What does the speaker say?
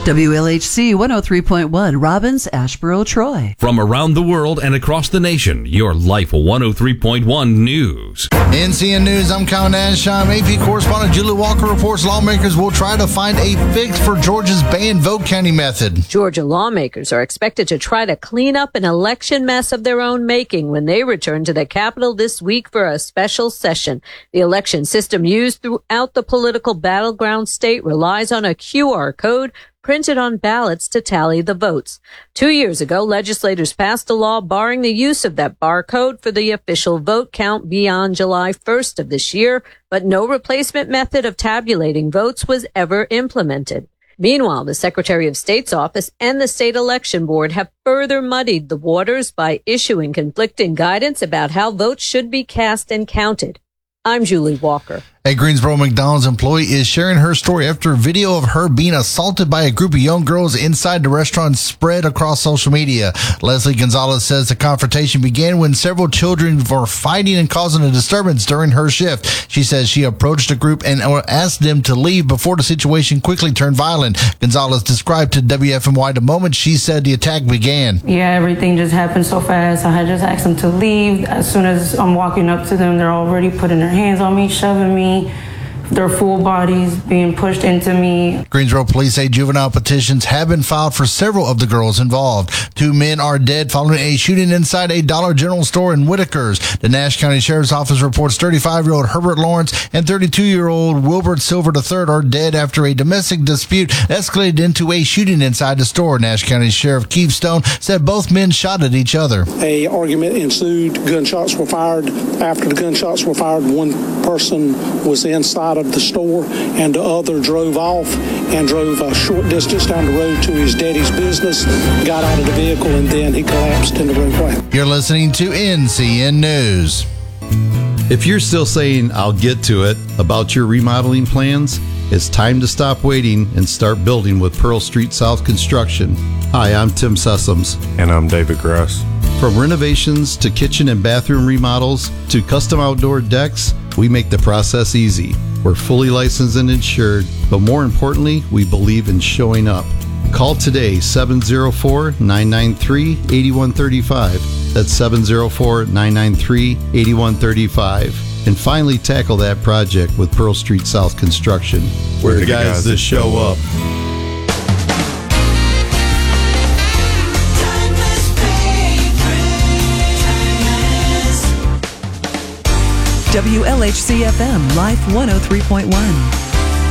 WLHC 103.1, Robbins, Asheboro, Troy. From around the world and across the nation, your Life 103.1 News. NCN News, I'm Kyle Nash. AP correspondent Julie Walker reports lawmakers will try to find a fix for Georgia's banned vote counting method. Georgia lawmakers are expected to try to clean up an election mess of their own making when they return to the Capitol this week for a special session. The election system used throughout the political battleground state relies on a QR code printed on ballots to tally the votes. 2 years ago, legislators passed a law barring the use of that barcode for the official vote count beyond July 1st of this year, but no replacement method of tabulating votes was ever implemented. Meanwhile, the Secretary of State's office and the State Election Board have further muddied the waters by issuing conflicting guidance about how votes should be cast and counted. I'm Julie Walker. A Greensboro McDonald's employee is sharing her story after a video of her being assaulted by a group of young girls inside the restaurant spread across social media. Leslie Gonzalez says the confrontation began when several children were fighting and causing a disturbance during her shift. She says she approached the group and asked them to leave before the situation quickly turned violent. Gonzalez described to WFMY the moment she said the attack began. Yeah, everything just happened so fast. I had just asked them to leave. As soon as I'm walking up to them, they're already putting their hands on me, shoving me. Their full bodies being pushed into me. Greensboro police say juvenile petitions have been filed for several of the girls involved. 2 men are dead following a shooting inside a Dollar General store in Whitakers. The Nash County Sheriff's Office reports 35-year-old Herbert Lawrence and 32-year-old Wilbert Silver III are dead after a domestic dispute escalated into a shooting inside the store. Nash County Sheriff Keith Stone said both men shot at each other. An argument ensued. Gunshots were fired. After the gunshots were fired, one person was inside of the store and the other drove off and drove a short distance down the road to his daddy's business, got out of the vehicle, and then he collapsed in the roadway. You're listening to NCN News. If you're still saying, "I'll get to it," about your remodeling plans, it's time to stop waiting and start building with Pearl Street South Construction. Hi, I'm Tim Sessoms. And I'm David Grass. From renovations to kitchen and bathroom remodels to custom outdoor decks, we make the process easy. We're fully licensed and insured, but more importantly, we believe in showing up. Call today, 704-993-8135. That's 704-993-8135. And finally tackle that project with Pearl Street South Construction. We're the guys that show up. WLHC FM, Life 103.1.